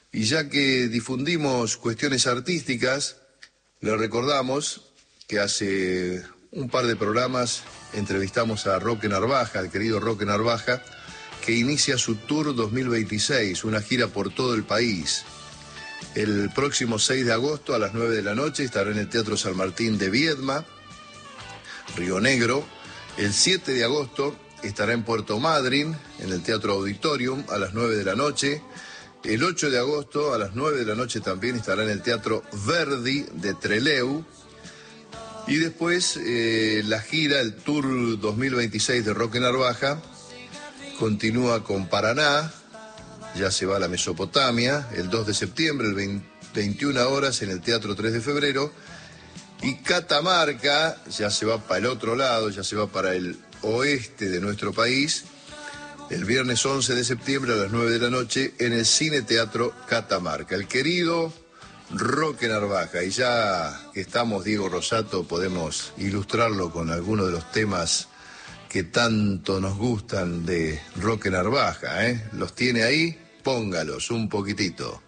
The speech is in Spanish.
Y ya que difundimos cuestiones artísticas, le recordamos que hace un par de programas entrevistamos a Roque Narvaja, al querido Roque Narvaja, que inicia su Tour 2026, una gira por todo el país. El próximo 6 de agosto a las 9 de la noche estará en el Teatro San Martín de Viedma, Río Negro. El 7 de agosto estará en Puerto Madryn, en el Teatro Auditorium, a las 9 de la noche. El 8 de agosto a las 9 de la noche también estará en el Teatro Verdi de Trelew. Y después la gira, el Tour 2026 de Roque Narvaja, continúa con Paraná, ya se va a la Mesopotamia, el 2 de septiembre, 21 horas en el Teatro 3 de febrero. Y Catamarca ya se va para el otro lado, ya se va para el oeste de nuestro país, el viernes 11 de septiembre a las 9 de la noche en el Cine Teatro Catamarca. El querido Roque Narvaja. Y ya que estamos, Diego Rosato, podemos ilustrarlo con algunos de los temas que tanto nos gustan de Roque Narvaja, ¿eh? ¿Los tiene ahí? Póngalos un poquitito.